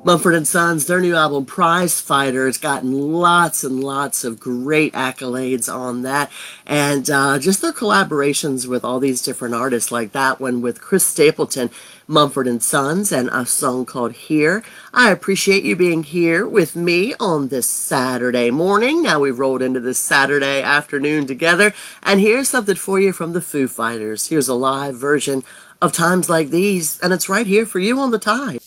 Mumford & Sons, their new album Prize Fighter has gotten lots and lots of great accolades on that. And just their collaborations with all these different artists, like that one with Chris Stapleton, Mumford & Sons, and a song called Here. I appreciate you being here with me on this Saturday morning. Now we've rolled into this Saturday afternoon together. And here's something for you from the Foo Fighters. Here's a live version of Times Like These, and it's right here for you on The Tide.